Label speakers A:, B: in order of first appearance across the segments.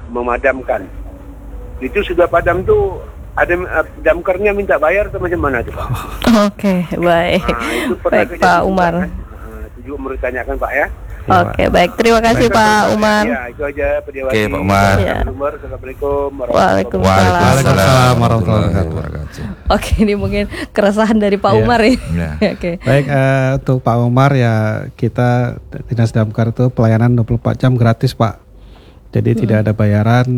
A: memadamkan. Itu sudah padam tuh ada damkarnya minta bayar atau macam mana tuh Pak?
B: Oke, baik.
A: Itu pernah
B: Baik Pak Umar.
A: Itu juga menurut tanyakan Pak ya.
B: Oke, baik. Terima kasih Pak Umar.
A: Ya, itu aja Pediawati.
C: Oke, Pak Umar.
B: Ya.
A: Assalamualaikum
B: Waalaikumsalam
C: warahmatullahi wabarakatuh.
B: Oke, ini mungkin keresahan dari Pak Umar ya. Oke.
D: Baik, untuk Pak Umar ya, kita Dinas Damkar itu pelayanan 24 jam gratis Pak. Jadi tidak ada bayaran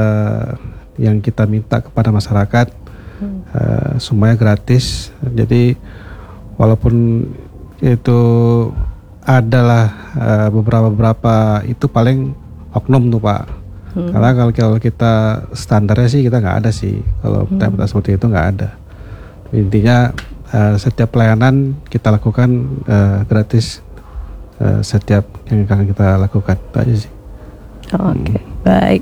D: yang kita minta kepada masyarakat, semuanya gratis. Jadi walaupun itu adalah beberapa itu paling oknum tuh Pak. Karena kalau kita standarnya sih kita nggak ada sih. Kalau perintah seperti itu nggak ada. Intinya setiap pelayanan kita lakukan gratis, setiap yang akan kita lakukan itu aja sih.
B: Oke, baik.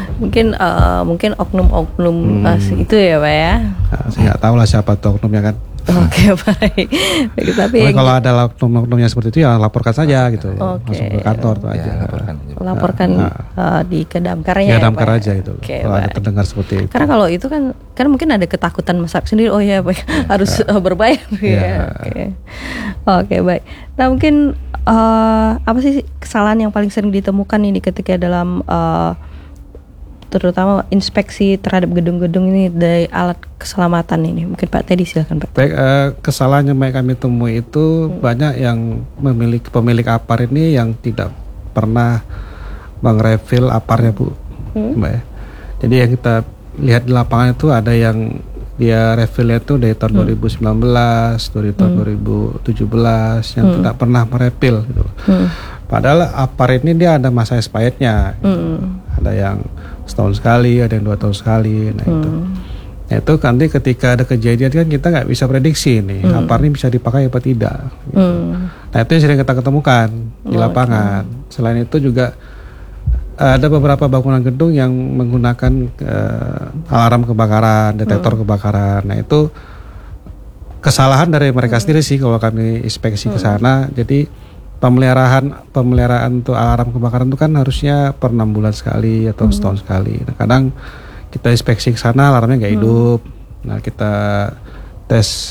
B: Mungkin oknum-oknum itu ya Pak ya.
D: Saya nggak tahu lah siapa tuh oknumnya kan.
B: Oke, baik. Tapi
D: kalau ada oknum-oknumnya seperti itu ya laporkan saja gitu.
B: Oke.
D: Langsung ke kantor tuh aja.
B: Laporkan di ke damkarnya.
D: Ya damkar aja itu.
B: Oke,
D: kalau ada terdengar seperti itu.
B: Karena kalau itu kan mungkin ada ketakutan masyarakat sendiri. Oh ya, baik. Harus berbayar. Ya. Oke, baik. Nah mungkin apa sih kesalahan yang paling sering ditemukan ini ketika dalam terutama inspeksi terhadap gedung-gedung ini dari alat keselamatan ini? Mungkin Pak Teddy silakan Pak.
D: Baik, kesalahan yang kami temui itu banyak yang pemilik apar ini yang tidak pernah mengrefill aparnya Bu, Mbak ya. Jadi yang kita lihat di lapangan itu ada yang dia refillnya itu dari tahun 2019, dari tahun 2017 yang tidak pernah merefill gitu. Padahal apar ini dia ada masa expirednya. Ada yang setahun sekali, ada yang 2 tahun sekali. Nah itu nanti ketika ada kejadian kan kita nggak bisa prediksi nih apar ini bisa dipakai apa tidak. Gitu. Nah itu yang sering kita ketemukan di lapangan. Selain itu juga ada beberapa bangunan gedung yang menggunakan alarm kebakaran, detektor kebakaran. Nah itu kesalahan dari mereka sendiri sih kalau kami inspeksi ke sana. Jadi pemeliharaan untuk alarm kebakaran itu kan harusnya per 6 bulan sekali atau setahun sekali. Nah, kadang kita inspeksi ke sana alarmnya nggak hidup. Nah kita tes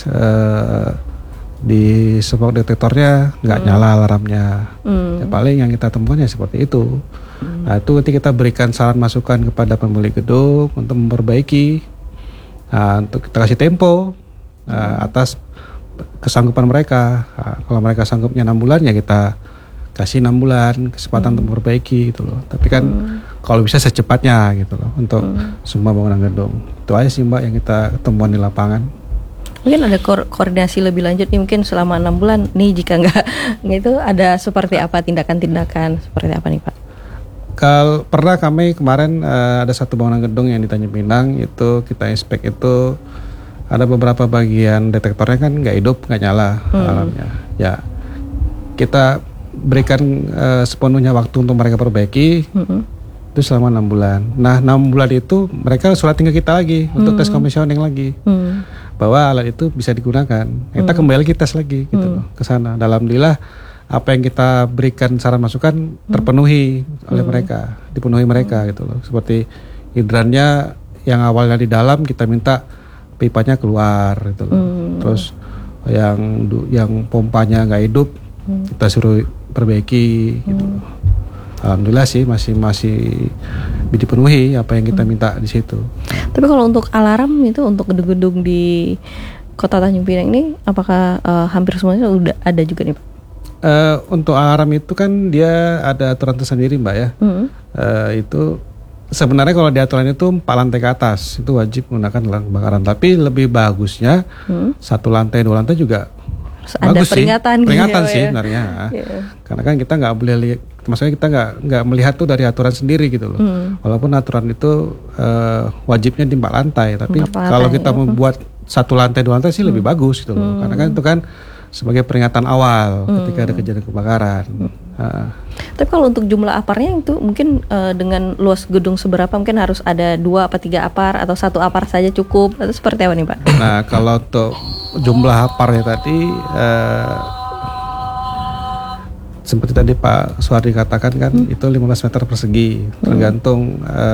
D: di smoke detektornya nggak nyala alarmnya. Ya, paling yang kita temukan ya seperti itu. Nah itu nanti kita berikan saran masukan kepada pemilik gedung untuk memperbaiki. Nah, untuk kita kasih tempo atas kesanggupan mereka. Nah, kalau mereka sanggupnya 6 bulan ya kita kasih 6 bulan kesempatan untuk memperbaiki gitu loh. Tapi kan kalau bisa secepatnya gitu loh untuk semua bangunan gedung. Itu aja sih Mbak yang kita temuan di lapangan.
B: Mungkin ada koordinasi lebih lanjut nih mungkin selama 6 bulan nih jika nggak itu ada seperti apa tindakan-tindakan seperti apa nih Pak?
D: Kalau pernah kami kemarin ada satu bangunan gedung yang di Tanjung Pinang itu kita inspek itu ada beberapa bagian detektornya kan nggak hidup, nggak nyala alarmnya. Ya kita berikan sepenuhnya waktu untuk mereka perbaiki itu selama 6 bulan. Nah 6 bulan itu mereka surat tinggal kita lagi untuk tes commissioning lagi bahwa alat itu bisa digunakan. Kita kembali tes lagi gitu loh ke sana. Alhamdulillah apa yang kita berikan saran masukan terpenuhi oleh mereka, dipenuhi mereka gitu loh. Seperti hidrannya yang awalnya di dalam kita minta pipanya keluar gitu loh. Terus yang pompanya nggak hidup kita suruh perbaiki gitu loh. Alhamdulillah sih masih dipenuhi apa yang kita minta di situ.
B: Tapi kalau untuk alarm itu untuk gedung-gedung di Kota Tanjung Pinang ini apakah hampir semuanya udah ada juga nih Pak?
D: Untuk alarm itu kan dia ada aturan tersendiri Mbak ya. Itu sebenarnya kalau di aturan itu 4 lantai ke atas itu wajib menggunakan alarm kebakaran. Tapi lebih bagusnya 1 lantai 2 lantai juga
B: ada
D: bagus
B: peringatan
D: gitu sih sebenarnya. Karena kan kita nggak boleh lihat, maksudnya kita nggak melihat tuh dari aturan sendiri gitu loh. Walaupun aturan itu wajibnya di 4 lantai, tapi kalau kita membuat 1 lantai 2 lantai sih lebih bagus gitu loh. Karena kan itu kan sebagai peringatan awal ketika ada kejadian kebakaran.
B: Tapi kalau untuk jumlah aparnya itu mungkin dengan luas gedung seberapa mungkin harus ada 2 atau 3 apar atau 1 apar saja cukup atau seperti apa nih Pak?
D: Nah kalau untuk jumlah aparnya tadi seperti tadi Pak Suhardi katakan kan itu 15 meter persegi tergantung